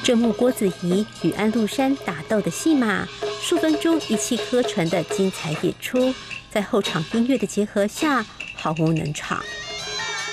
这幕郭子仪与安禄山打斗的戏码，数分钟一气呵成的精彩演出，在后场音乐的结合下，毫无冷场。